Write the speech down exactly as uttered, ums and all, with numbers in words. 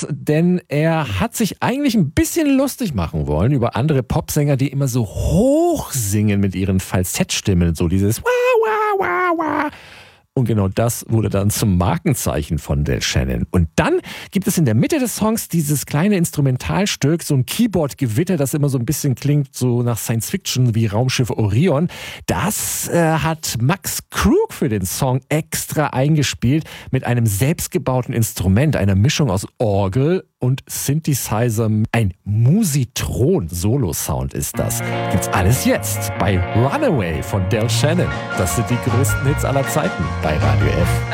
das, denn er hat sich eigentlich ein bisschen lustig machen wollen über andere Popsänger, die immer so hoch singen mit ihren Falsettstimmen, so dieses Wah, wah, wah, wah. Und genau das wurde dann zum Markenzeichen von Del Shannon. Und dann gibt es in der Mitte des Songs dieses kleine Instrumentalstück, so ein Keyboard-Gewitter, das immer so ein bisschen klingt, so nach Science-Fiction wie Raumschiff Orion. Das äh, hat Max Krug für den Song extra eingespielt mit einem selbstgebauten Instrument, einer Mischung aus Orgel und Synthesizer. Ein Musitron-Solo-Sound ist das. Gibt's alles jetzt bei Runaway von Del Shannon. Das sind die größten Hits aller Zeiten bei Radio F.